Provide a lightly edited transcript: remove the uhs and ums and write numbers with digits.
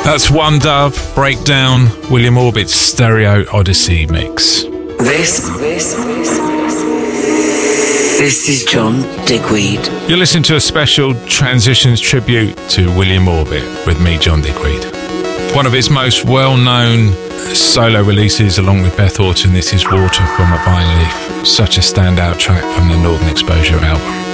That's One Dove, Breakdown, William Orbit's Stereo Odyssey mix. This is John Digweed. You're listening to a special Transitions tribute to William Orbit with me, John Digweed. One of his most well-known solo releases, along with Beth Orton, this is Water from a Vine Leaf. Such a standout track from the Northern Exposure album.